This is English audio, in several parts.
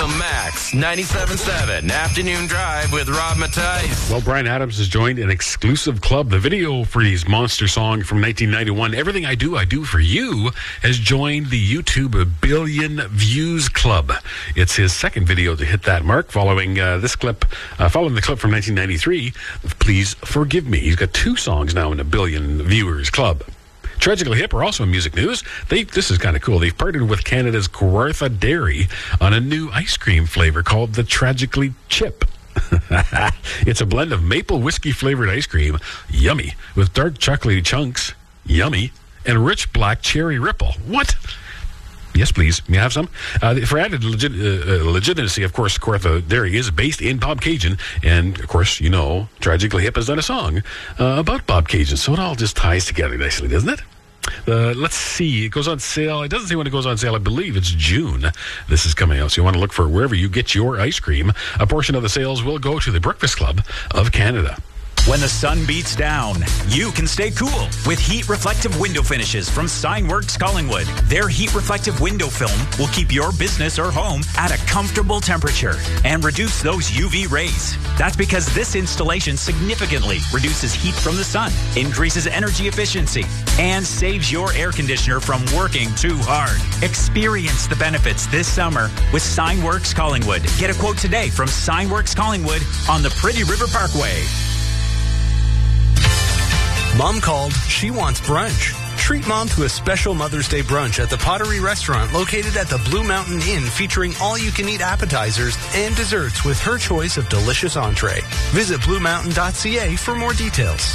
Max 97.7 Afternoon Drive with Rob Matthijs. Well, Bryan Adams has joined an exclusive club. The video for his monster song from 1991, Everything I Do for You, has joined the YouTube Billion Views Club. It's his second video to hit that mark, following the clip from 1993, Please Forgive Me. He's got two songs now in the Billion Viewers Club. Tragically Hip are also in music news. This is kind of cool. They've partnered with Canada's Kawartha Dairy on a new ice cream flavor called the Tragically Chip. It's a blend of maple whiskey flavored ice cream, yummy, with dark chocolatey chunks, yummy, and rich black cherry ripple. What? Yes, please. May I have some? For added legitimacy, of course, Kawartha Dairy is based in Bobcaygeon. And, of course, you know, Tragically Hip has done a song about Bobcaygeon. So it all just ties together nicely, doesn't it? Let's see. It goes on sale. It doesn't say when it goes on sale. I believe it's June. This is coming out. So you want to look for wherever you get your ice cream. A portion of the sales will go to the Breakfast Club of Canada. When the sun beats down, you can stay cool with heat reflective window finishes from Signworks Collingwood. Their heat reflective window film will keep your business or home at a comfortable temperature and reduce those UV rays. That's because this installation significantly reduces heat from the sun, increases energy efficiency, and saves your air conditioner from working too hard. Experience the benefits this summer with Signworks Collingwood. Get a quote today from Signworks Collingwood on the Pretty River Parkway. Mom called. She wants brunch. Treat Mom to a special Mother's Day brunch at the Pottery Restaurant located at the Blue Mountain Inn, featuring all-you-can-eat appetizers and desserts with her choice of delicious entree. Visit bluemountain.ca for more details.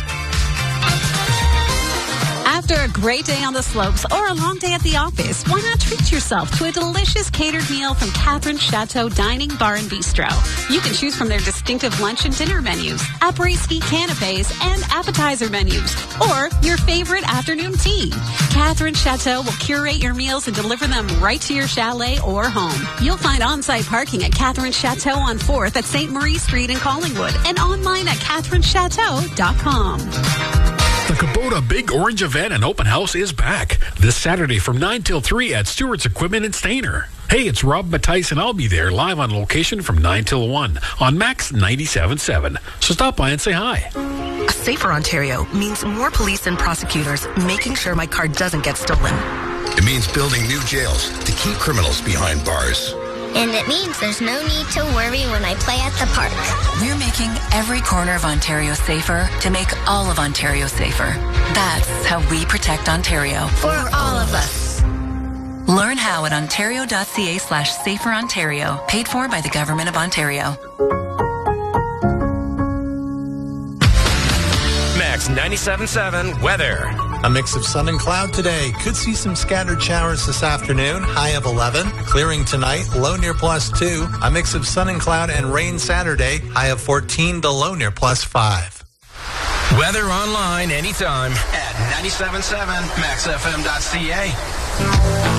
After a great day on the slopes or a long day at the office, why not treat yourself to a delicious catered meal from Catherine Chateau Dining Bar and Bistro? You can choose from their distinctive lunch and dinner menus, après-ski canapes, and appetizer menus, or your favorite afternoon tea. Catherine Chateau will curate your meals and deliver them right to your chalet or home. You'll find on-site parking at Catherine Chateau on 4th at St. Marie Street in Collingwood and online at catherinechateau.com. The Kubota Big Orange Event and Open House is back this Saturday from 9 till 3 at Stewart's Equipment in Stayner. Hey, it's Rob Matthijs, and I'll be there live on location from 9 till 1 on Max 97.7. So stop by and say hi. A safer Ontario means more police and prosecutors making sure my car doesn't get stolen. It means building new jails to keep criminals behind bars. And it means there's no need to worry when I play at the park. We're making every corner of Ontario safer to make all of Ontario safer. That's how we protect Ontario. For all of us. Learn how at ontario.ca/saferontario. Paid for by the Government of Ontario. Max 97.7 weather. A mix of sun and cloud today. Could see some scattered showers this afternoon. High of 11. Clearing tonight. Low near +2. A mix of sun and cloud and rain Saturday. High of 14 to low near +5. Weather online anytime at 97.7maxfm.ca.